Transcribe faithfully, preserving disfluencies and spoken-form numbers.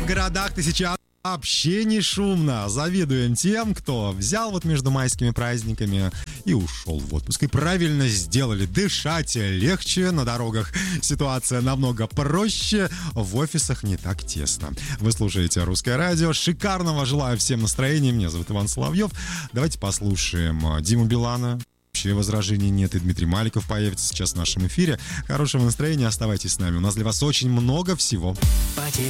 городах тысяча вообще не шумно. Завидуем тем, кто взял вот между майскими праздниками и ушел в отпуск. И правильно сделали. Дышать легче, на дорогах ситуация намного проще, в офисах не так тесно. Вы слушаете «Русское радио». Шикарного желаю всем настроения. Меня зовут Иван Соловьев. Давайте послушаем Диму Билана. Вообще возражений нет, и Дмитрий Маликов появится сейчас в нашем эфире. Хорошего настроения, оставайтесь с нами. У нас для вас очень много всего.